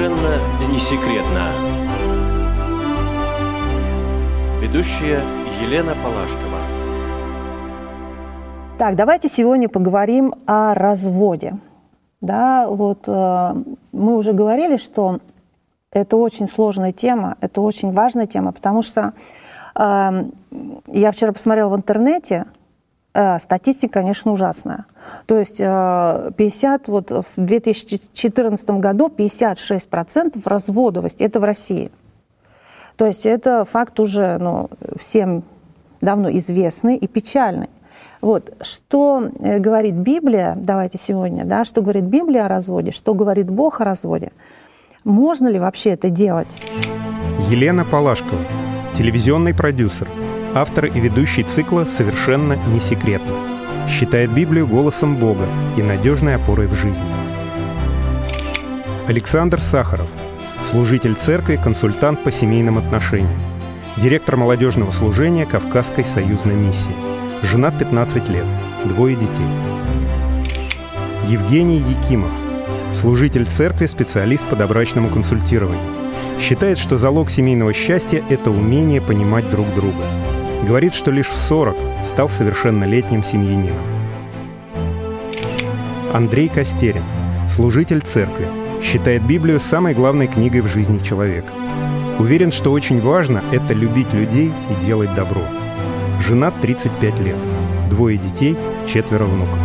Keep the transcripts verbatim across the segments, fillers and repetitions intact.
Совершенно не секретно. Ведущая Елена Палашкова. Так, давайте сегодня поговорим о разводе. Да, вот э, мы уже говорили, что это очень сложная тема, это очень важная тема, потому что э, я вчера посмотрела в интернете, э, статистика, конечно, ужасная. То есть э, пятьдесят, вот в две тысячи четырнадцатом году пятьдесят шесть процентов разводовости, это в России. То есть это факт уже ну, всем давно известный и печальный. Вот, что говорит Библия, давайте сегодня, да, что говорит Библия о разводе, что говорит Бог о разводе. Можно ли вообще это делать? Елена Палашкова, телевизионный продюсер, автор и ведущий цикла «Совершенно не секретно». Считает Библию голосом Бога и надежной опорой в жизни. Александр Сахаров, служитель церкви, консультант по семейным отношениям, директор молодежного служения Кавказской союзной миссии. Женат пятнадцать лет, двое детей. Евгений Якимов, служитель церкви, специалист по добрачному консультированию. Считает, что залог семейного счастья – это умение понимать друг друга. Говорит, что лишь в сорок стал совершеннолетним семьянином. Андрей Костерин, служитель церкви, считает Библию самой главной книгой в жизни человека. Уверен, что очень важно – это любить людей и делать добро. Женат тридцать пять лет, двое детей, четверо внуков.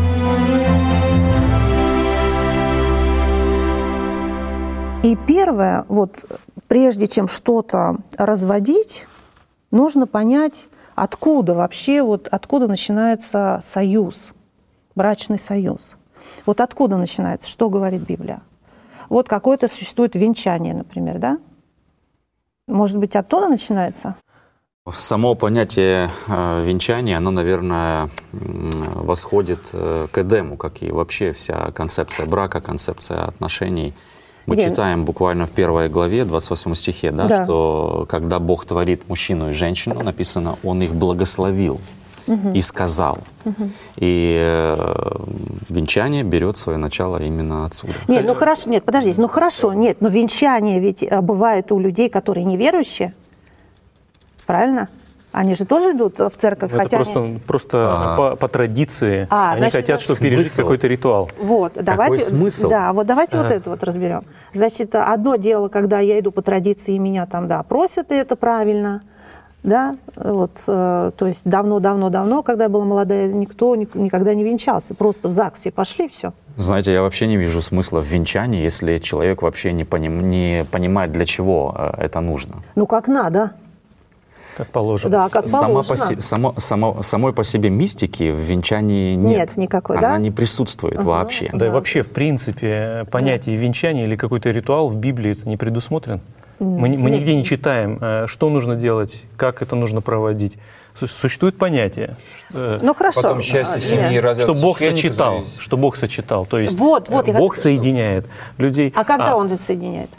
И первое, вот прежде чем что-то разводить, нужно понять, откуда вообще, вот откуда начинается союз, брачный союз. Вот откуда начинается, что говорит Библия. Вот какое-то существует венчание, например, да? Может быть, оттуда начинается? Само понятие э, венчания, оно, наверное, восходит э, к Эдему, как и вообще вся концепция брака, концепция отношений. Мы Где? читаем буквально в первой главе, двадцать восьмом стихе, да, да. что когда Бог творит мужчину и женщину, написано, Он их благословил угу. и сказал. Угу. И э, венчание берет свое начало именно отсюда. Нет, ну хорошо, нет, подождите, ну хорошо, нет, но венчание ведь бывает у людей, которые неверующие. Правильно? Они же тоже идут в церковь, это хотя просто, они... просто а. по, по традиции. А, они значит, хотят, чтобы смысл? пережить какой-то ритуал. Вот, давайте, Какой смысл? Да, вот давайте ага. вот это вот разберем. Значит, одно дело, когда я иду по традиции, и меня там, да, просят, и это правильно, да, вот, э, то есть давно-давно-давно, когда я была молодая, никто никогда не венчался, просто в ЗАГСе пошли, все. Знаете, я вообще не вижу смысла в венчании, если человек вообще не, поним, не понимает, для чего это нужно. Ну, как надо. Как положено. Да, как Сама положено. по си, само, само, самой по себе мистики в венчании нет. Нет никакой, Она да? не присутствует ага. вообще. Да, да и вообще, в принципе, понятие да. венчания или какой-то ритуал в Библии это не предусмотрен. Мы, мы нигде не читаем, что нужно делать, как это нужно проводить. Существует понятие. Ну хорошо. Потом счастье семьи, разве что Бог сочетал, что Бог сочетал. То есть вот, вот, Бог как... соединяет людей. А когда а, Он это соединяет?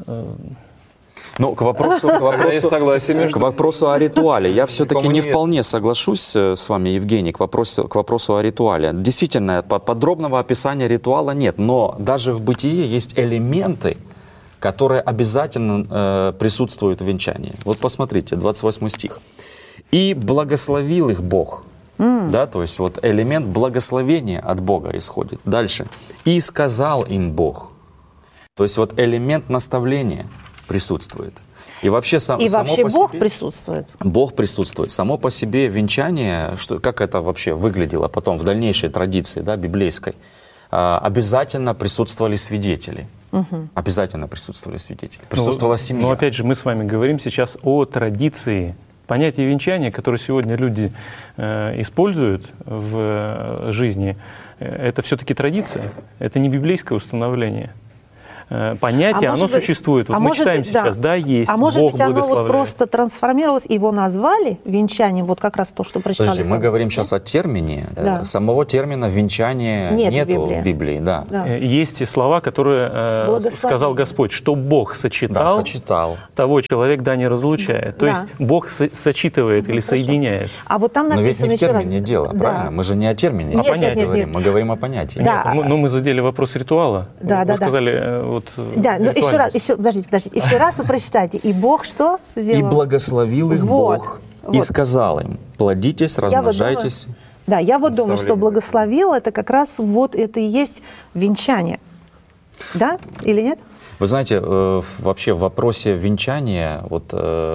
Ну, к вопросу, к вопросу, к вопросу о ритуале. Я все-таки не вполне соглашусь с вами, Евгений, к вопросу, к вопросу о ритуале. Действительно, подробного описания ритуала нет, но даже в бытие есть элементы, которые обязательно э, присутствуют в венчании. Вот посмотрите, двадцать восьмой стих. «И благословил их Бог». Mm. Да, то есть вот элемент благословения от Бога исходит. Дальше. «И сказал им Бог». То есть вот элемент наставления присутствует. И вообще, сам, и само вообще по Бог себе, присутствует. Бог присутствует. Само по себе венчание, что, как это вообще выглядело потом в дальнейшей традиции, да, библейской, а, обязательно присутствовали свидетели. Угу. Обязательно присутствовали свидетели. Присутствовала семья. Но опять же, мы с вами говорим сейчас о традиции. Понятие венчания, которое сегодня люди э, используют в э, жизни, э, это все-таки традиция. Это не библейское установление. Понятие, а оно быть, существует. Вот а мы читаем быть, сейчас, да, да есть, а может Бог быть, оно благословляет. Вот просто трансформировалось, его назвали венчанием, вот как раз то, что прочитали. Подожди, мы говорим сейчас о термине. Да. Самого термина венчание нет нету в Библии. в Библии. Да. Да. Есть слова, которые э, сказал Господь, что Бог сочетал, да, сочетал. того человек да не разлучает. То да. есть Бог со- сочитывает или Хорошо. соединяет. А вот там написано. Но ведь не в термине раз... дело, да. правильно? Мы же не о термине нет, нет, нет, нет, говорим, нет. мы говорим о понятии. Да. Нет, мы, ну, мы задели вопрос ритуала. Да, Вы да, сказали, вот Да, но еще раз, еще, подождите, подождите, еще раз вы прочитайте. И Бог что сделал? И благословил их вот, Бог, вот. и сказал им: плодитесь, размножайтесь. Вот думаю, да, я вот думаю, что благословил, это как раз вот это и есть венчание. Да или нет? Вы знаете, вообще в вопросе венчания, вот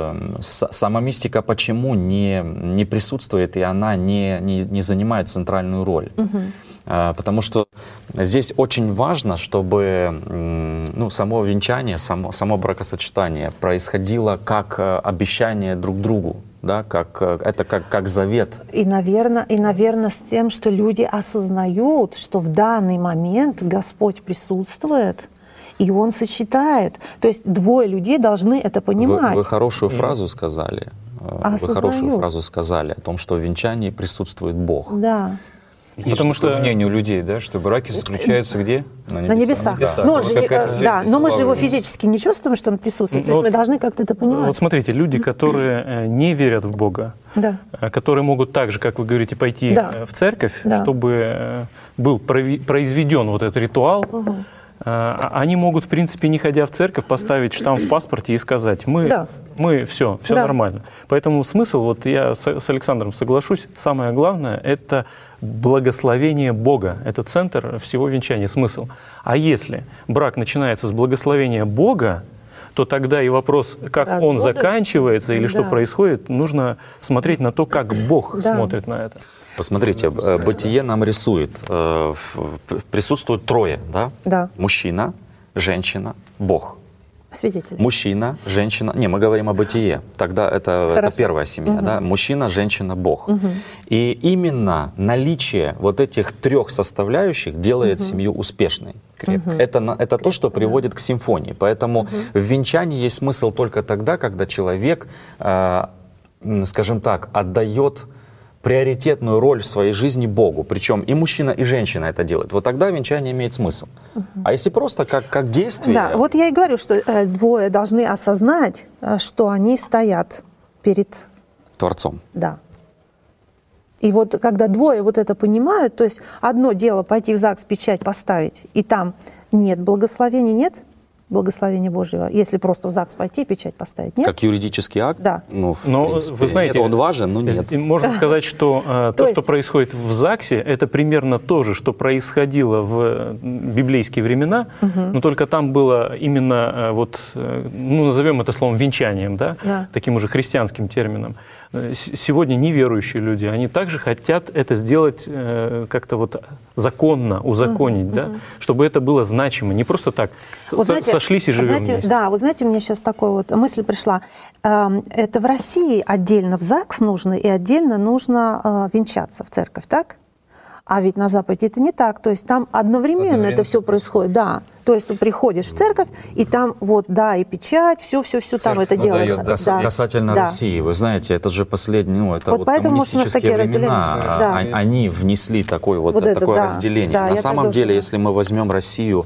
сама мистика почему не, не присутствует, и она не, не, не занимает центральную роль? Угу. Потому что здесь очень важно, чтобы ну, само венчание, само, само бракосочетание происходило как обещание друг другу, да, как, это как, как завет. И, наверное, и, наверное, с тем, что люди осознают, что в данный момент Господь присутствует, и Он сочетает. То есть двое людей должны это понимать. Вы, вы хорошую фразу сказали. Осознаю. Вы хорошую фразу сказали о том, что в венчании присутствует Бог. Да. Есть потому что, по мнению людей, да, что браки заключаются где? На небесах. На небесах. Да. Но, же, да, но мы же его физически не чувствуем, что он присутствует. То есть вот, мы должны как-то это понимать. Вот смотрите, люди, которые не верят в Бога, да. которые могут так же, как вы говорите, пойти да. в церковь, да. чтобы был произведен вот этот ритуал, угу. они могут, в принципе, не ходя в церковь, поставить штамп в паспорте и сказать: мы, да. мы все, все да. нормально. Поэтому смысл, вот я с, с Александром соглашусь, самое главное — это благословение Бога. Это центр всего венчания, смысл. А если брак начинается с благословения Бога, то тогда и вопрос, как Разводы. он заканчивается или да. что происходит, нужно смотреть на то, как Бог да. смотрит на это. Посмотрите, Бытие нам рисует, присутствует трое, да? Да. Мужчина, женщина, Бог. Свидетели. Мужчина, женщина. Не, мы говорим о бытие. Тогда это, это первая семья, угу. да? Мужчина, женщина, Бог. Угу. И именно наличие вот этих трех составляющих делает угу. семью успешной. Угу. Это, это то, что приводит к симфонии. Поэтому угу. в венчании есть смысл только тогда, когда человек, э, скажем так, отдает приоритетную роль в своей жизни Богу. Причем и мужчина, и женщина это делают. Вот тогда венчание имеет смысл. Угу. А если просто как, как действие... Да, вот я и говорю, что э, двое должны осознать, э, что они стоят перед... Творцом. Да. И вот когда двое вот это понимают, то есть одно дело пойти в ЗАГС, печать поставить, и там нет благословения, нет благословения Божьего, если просто в ЗАГС пойти и печать поставить, нет? Как юридический акт? Да. Ну, в но, принципе, вы знаете, нет, он важен, но нет. Можно сказать, что э, то, то есть... что происходит в ЗАГСе, это примерно то же, что происходило в библейские времена, угу. но только там было именно, э, вот, э, ну, назовем это словом венчанием, да? Да. Таким уже христианским термином. Сегодня неверующие люди, они также хотят это сделать э, как-то вот законно, узаконить, угу. да? Чтобы это было значимо, не просто так. Вот, знаете, сошлись и живем знаете, вместе. Да, вот знаете, мне сейчас такая вот мысль пришла. Это в России отдельно в ЗАГС нужно и отдельно нужно венчаться в церковь, так? А ведь на Западе это не так. То есть там одновременно, одновременно это все происходит, да. То есть ты приходишь в церковь, и там вот, да, и печать, все-все-все там это делается. Кас, да. Касательно да. России, вы знаете, это же последний, ну, это вот, вот коммунистические времена, да. они внесли такое, вот, вот это, такое да. разделение. Да, На самом деле, должна... если мы возьмем Россию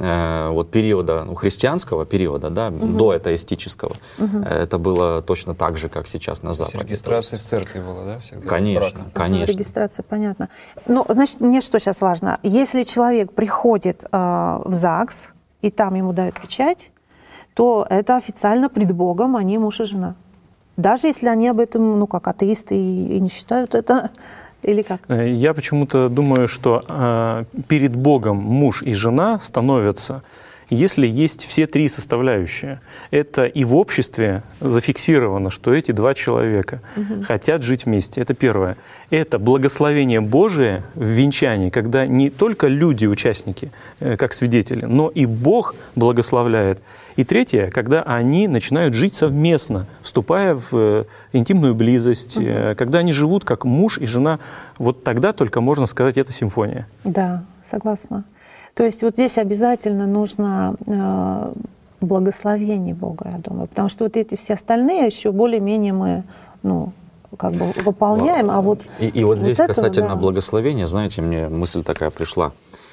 э, вот периода, ну, христианского периода, да, угу. до атеистического, угу. это было точно так же, как сейчас на Западе. Регистрация в церкви была, да? Всегда конечно, брак. конечно. Ну, регистрация, понятно. Ну, значит, мне что сейчас важно? Если человек приходит э, в ЗАГС, и там ему дают печать, то это официально пред Богом, они муж и жена. Даже если они об этом, ну, как атеисты и, и не считают это, или как? Я почему-то думаю, что э, перед Богом муж и жена становятся, если есть все три составляющие. Это и в обществе зафиксировано, что эти два человека угу. хотят жить вместе. Это первое. Это благословение Божие в венчании, когда не только люди участники, как свидетели, но и Бог благословляет. И третье, когда они начинают жить совместно, вступая в интимную близость, угу. когда они живут как муж и жена, вот тогда только можно сказать, это симфония. Да, согласна. То есть вот здесь обязательно нужно э, благословение Бога, я думаю, потому что вот эти все остальные еще более-менее мы, ну, как бы выполняем, а вот... И, и вот здесь вот касательно этого, да. благословения, знаете, мне мысль такая пришла.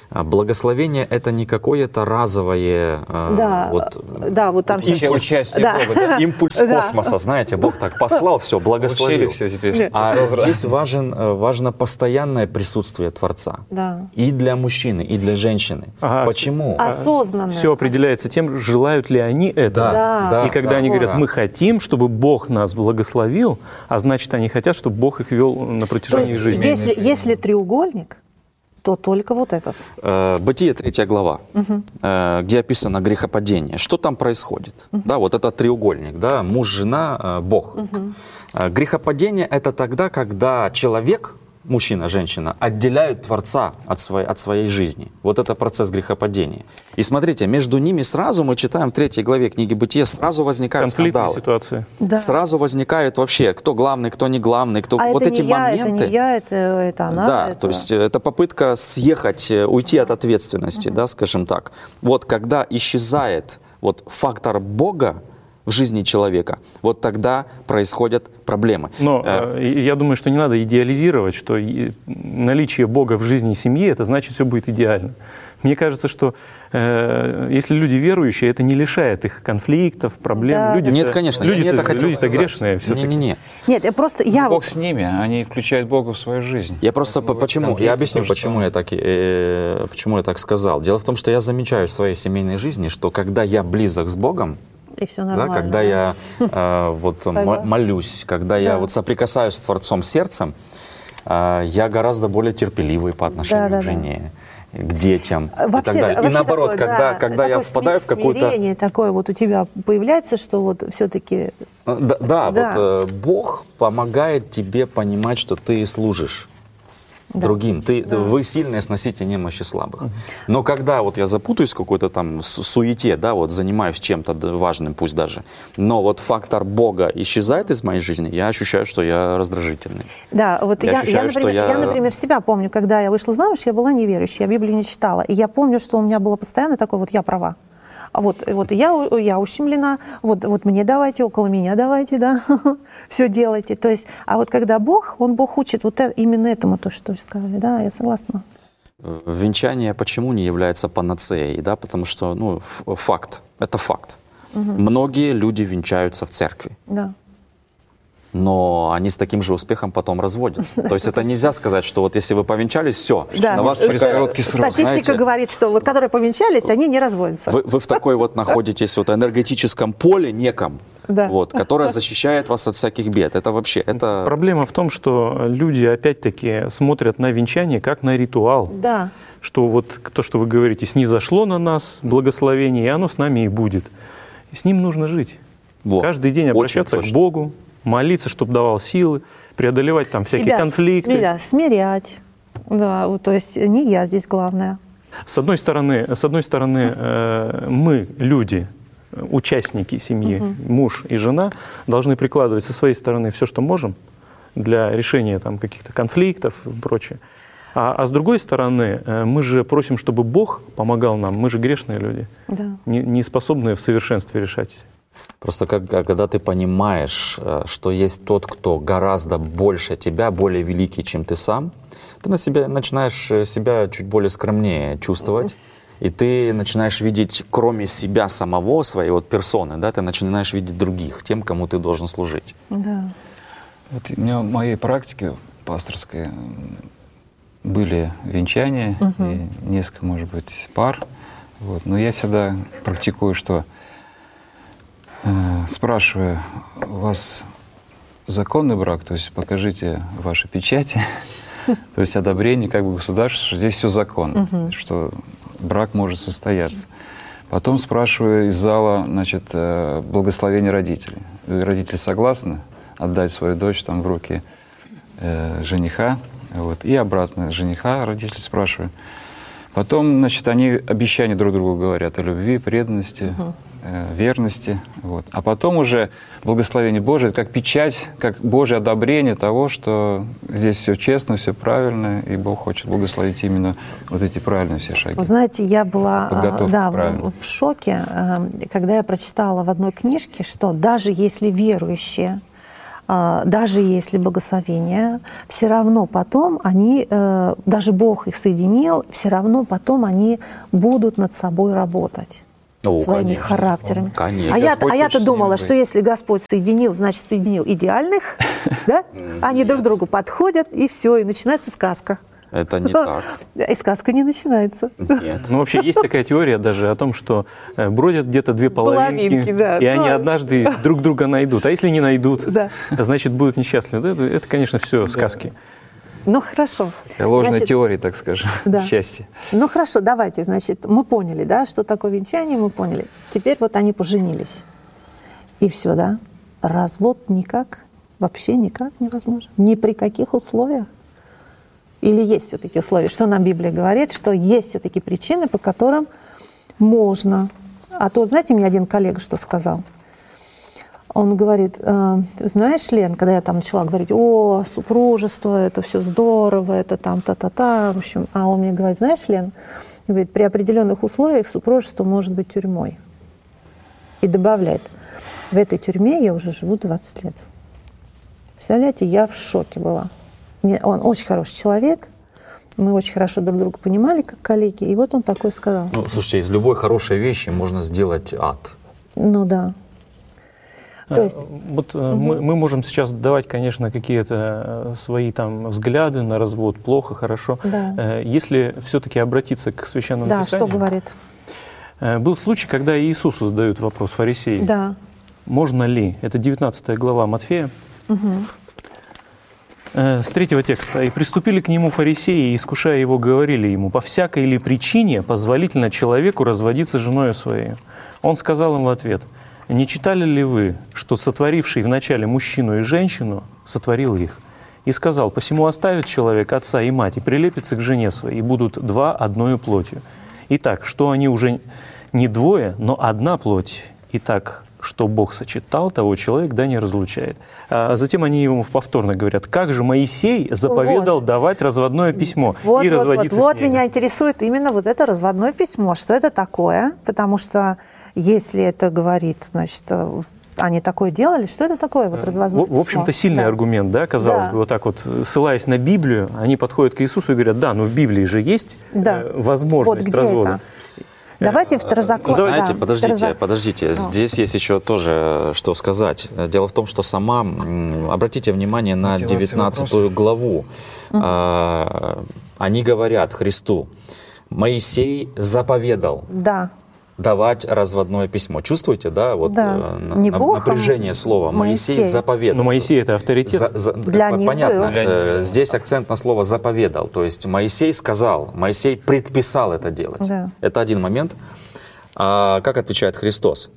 Благословение — это не какое-то разовое Да, вот, да, вот там сейчас... Участие Да. Бога, да? импульс космоса, знаете, Бог так послал, все, благословил. Все теперь. А здесь важен, важно постоянное присутствие Творца. Да. И для мужчины, и для женщины. Ага. Почему? Осознанно. Все определяется тем, желают ли они этого. Да. Да, И когда да, они говорят, да. мы хотим, чтобы Бог нас благословил, а значит, они хотят, чтобы Бог их вел на То протяжении есть, жизни. если, если треугольник, то только вот этот. Э, Бытие, третья глава, э, где описано грехопадение. Что там происходит? Да, вот этот треугольник, да, муж, жена, э, Бог. Э, Грехопадение — это тогда, когда человек, мужчина, женщина, отделяют Творца от своей, от своей жизни. Вот это процесс грехопадения. И смотрите, между ними сразу, мы читаем в третьей главе книги Бытия, сразу возникают Конфликтные скандалы. ситуации. Да. Сразу возникают вообще, кто главный, кто не главный, кто А вот это эти не я, моменты. это не я, это, это она. Да, это... то есть э, это попытка съехать, э, уйти от ответственности, да, скажем так. Вот когда исчезает вот фактор Бога в жизни человека, вот тогда происходят проблемы. Но Э, э, я думаю, что не надо идеализировать, что и- наличие Бога в жизни семьи, это значит, все будет идеально. Мне кажется, что э, если люди верующие, это не лишает их конфликтов, проблем. Да. Люди Нет, конечно, я не люди-то, это хотел люди-то сказать. грешные все-таки. Не-не-не. Нет, я просто... Я Бог вот- с ними, они включают Бога в свою жизнь. Я просто по- почему, я объясню, почему я, так, э, почему я так сказал. Дело в том, что я замечаю в своей семейной жизни, что когда я близок с Богом, И все да, нормально. когда я э, вот, м- Согласна. молюсь, когда я Да. вот соприкасаюсь с Творцом сердцем, э, я гораздо более терпеливый по отношению Да, да, к да. жене, к детям Вообще, и так далее. И вообще наоборот, такое, когда, да, когда я такое впадаю в сми- какую-то... смирение такое вот у тебя появляется, что вот все-таки... Да, да, Да. вот э, Бог помогает тебе понимать, что ты служишь Да. другим. Ты, Вы сильные, сносите немощи слабых. Но когда вот я запутаюсь в какой-то там су- суете, да, вот занимаюсь чем-то д- важным, пусть даже, но вот фактор Бога исчезает из моей жизни, я ощущаю, что я раздражительный. Да, вот Я я, я, ощущаю, что например, я... я- например, себя помню, когда я вышла замуж, я была неверующей, я Библию не читала. И я помню, что у меня было постоянно такое, вот я права. А вот, вот я, у- я ущемлена, вот, вот мне давайте, около меня давайте, да, все делайте. То есть, а вот когда Бог, Он Бог учит вот э- именно этому, то, что вы сказали, да, я согласна. Э, Венчание почему не является панацеей? Да? Потому что, ну, ф- факт, это факт. Многие люди венчаются в церкви. Да. Но они с таким же успехом потом разводятся. То есть это нельзя сказать, что вот если вы повенчались, все, Да. на вас Через только- короткий срок. Статистика знаете, говорит, что вот которые повенчались, они не разводятся. Вы, вы в такой вот находитесь вот энергетическом поле неком, Да. вот, которое защищает вас от всяких бед. Это вообще, это... Проблема в том, что люди опять-таки смотрят на венчание как на ритуал. Да. Что вот то, что вы говорите, снизошло на нас благословение, и оно с нами и будет. И с ним нужно жить. Во, Каждый день очень обращаться к точно. Богу, молиться, чтобы давал силы, преодолевать там всякие Себя конфликты. смиря- смирять. Да, вот, то есть не я здесь главное. С одной стороны, с одной стороны э, мы, люди, э, участники семьи, муж и жена, должны прикладывать со своей стороны все, что можем для решения там, каких-то конфликтов и прочее. А, а с другой стороны, э, мы же просим, чтобы Бог помогал нам. Мы же грешные люди, Да. не, не способные в совершенстве решать. Просто как, когда ты понимаешь, э, что есть тот, кто гораздо больше тебя, более великий, чем ты сам, ты на себя, начинаешь э, себя чуть более скромнее чувствовать. И ты начинаешь видеть, кроме себя самого, своей вот персоны, да, ты начинаешь видеть других, тем, кому ты должен служить. Да. Вот у меня в моей практике пасторской м, были венчания, и несколько, может быть, пар. Вот. Но я всегда практикую, что э, спрашиваю, у вас законный брак, то есть покажите ваши печати, то есть одобрение как бы государства, что здесь все законно, что брак может состояться. Потом спрашиваю из зала, значит, э, благословение родителей. Родители согласны отдать свою дочь там в руки э, жениха, вот, и обратно жениха родители спрашиваю. Потом, значит, они обещания друг другу говорят о любви, преданности, э, верности, вот. А потом уже благословение Божие, как печать, как Божье одобрение того, что здесь все честно, все правильно, и Бог хочет благословить именно вот эти правильные все шаги. Вы знаете, я была Подготовка, да, правильно. в, в шоке, э, когда я прочитала в одной книжке, что даже если верующие даже если благословение, все равно потом они, даже Бог их соединил, все равно потом они будут над собой работать. О, своими конечно, характерами. Конечно. А, я, Господь а я-то хочет думала, с ними что если Господь соединил, значит, соединил идеальных, да? Они друг к другу подходят, и все, и начинается сказка. Это не так. И сказка не начинается. Нет. Ну, вообще, есть такая теория даже о том, что э, бродят где-то две половинки, Половинки, да. и они Ну, однажды друг друга найдут. А если не найдут, Да. значит, будут несчастливы. Это, это, конечно, все сказки. Ну, хорошо. Ложной Значит, теории, так скажем, да. счастья. Ну, хорошо, давайте, значит, мы поняли, да, что такое венчание, мы поняли. Теперь вот они поженились. И все, да? Развод никак, вообще никак невозможно. Ни при каких условиях. Или есть все-таки условия? Что нам Библия говорит? Что есть все-таки причины, по которым можно. А то, знаете, мне один коллега что сказал? Он говорит, э, знаешь, Лен, когда я там начала говорить, о, супружество, это все здорово, это там та-та-та, в общем, а он мне говорит, знаешь, Лен, говорит, при определенных условиях супружество может быть тюрьмой. И добавляет, в этой тюрьме я уже живу двадцать лет. Представляете, я в шоке была. Мне, он очень хороший человек, мы очень хорошо друг друга понимали, как коллеги, и вот он такой сказал. Ну, слушайте, из любой хорошей вещи можно сделать ад. Ну да. То есть, вот угу. мы, мы можем сейчас давать, конечно, какие-то свои там взгляды на развод, плохо, хорошо. Да. Если все-таки обратиться к Священному да, Писанию. что говорит? Был случай, когда Иисусу задают вопрос фарисеи. Да. Можно ли? Это девятнадцатая глава Матфея. Угу. С третьего текста. «И приступили к нему фарисеи, и, искушая его, говорили ему, по всякой ли причине позволительно человеку разводиться с женою своей? Он сказал им в ответ, не читали ли вы, что сотворивший вначале мужчину и женщину сотворил их? И сказал, посему оставит человек отца и мать, и прилепится к жене своей, и будут два одною плотью. Итак, что они уже не двое, но одна плоть. Итак, что Бог сочетал, того человек да не разлучает». А затем они ему повторно говорят, как же Моисей заповедал вот. давать разводное письмо вот, и вот, разводиться вот, с ними. Вот меня интересует именно вот это разводное письмо. Что это такое? Потому что если это говорит, значит, они такое делали, что это такое, вот разводное в, письмо? В общем-то, сильный да. аргумент, да, казалось да. бы, вот так вот, ссылаясь на Библию, они подходят к Иисусу и говорят, да, но в Библии же есть да. э, возможность вот где развода. Это? Давайте второзаконие. Знаете, да, подождите, второзак... подождите. Здесь есть еще тоже что сказать. Дело в том, что сама, обратите внимание на девятнадцатую главу. Угу. Они говорят Христу, Моисей заповедал. Да. Давать разводное письмо. Чувствуете, да, вот да. на, Не напряжение слова. Моисей, Моисей заповедал. Но Моисей это авторитет. За, за, Для них понятно. был. Здесь акцент на слово заповедал. То есть Моисей сказал, Моисей предписал это делать. Да. Это один момент. А как отвечает Христос?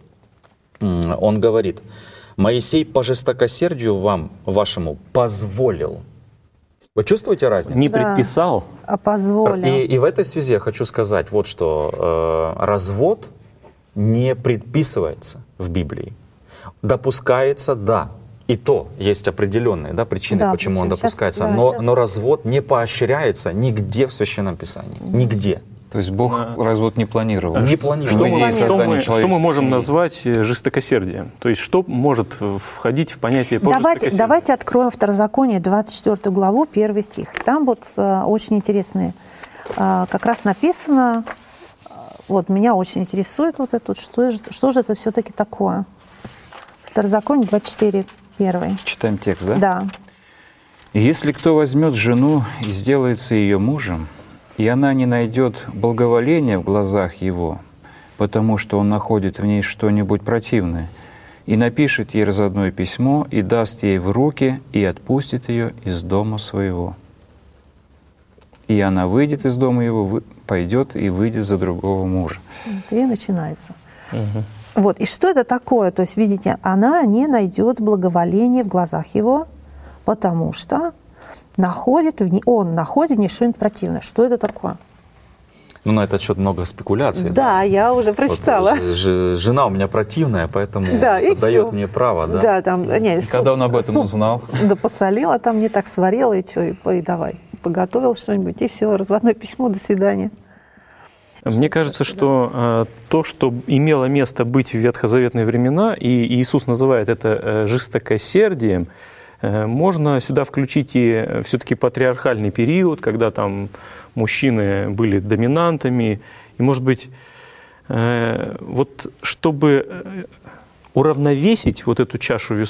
Он говорит, Моисей по жестокосердию вам, вашему, позволил. Вы чувствуете разницу? Не да. предписал, а позволил. И, и в этой связи я хочу сказать вот что. Э, развод не предписывается в Библии. Допускается, да. И то есть определенные да, причины, да, почему он сейчас, допускается. да, но, сейчас. но развод не поощряется нигде в Священном Писании. Нигде. То есть Бог А, развод не планировал? Не планировал. Что, В мы, идее что, создания мы, что мы человеческой можем семьи. назвать жестокосердием? То есть что может входить в понятие по Давайте, жестокосердию? давайте откроем Второзаконие, двадцать четвёртую главу, первый стих. Там вот э, очень интересные, э, как раз написано, э, вот меня очень интересует вот это, что, что же это все-таки такое? Второзаконие двадцать четыре, первый. Читаем текст, да? Да. «Если кто возьмет жену и сделается ее мужем, и она не найдет благоволения в глазах его, потому что он находит в ней что-нибудь противное, и напишет ей разводное письмо, и даст ей в руки, и отпустит ее из дома своего. И она выйдет из дома его, пойдет и выйдет за другого мужа». И начинается. Угу. Вот. И что это такое? То есть, видите, она не найдет благоволения в глазах его, потому что находит в ней, он находит в ней что-нибудь противное. Что это такое? Ну, на этот счет много спекуляций. Да, Да, я уже прочитала. Вот, ж, жена у меня противная, поэтому да, это и дает всё. мне право. Да, да там, не, И суп, когда он об этом суп, узнал? Да посолила, там не так сварила, и что, и, и давай. Поготовил что-нибудь, и все, разводное письмо, до свидания. Мне кажется, что э, то, что имело место быть в ветхозаветные времена, и Иисус называет это э, жестокосердием, Можно сюда включить и все-таки патриархальный период, когда там мужчины были доминантами. И, может быть, вот чтобы уравновесить вот эту чашу весов,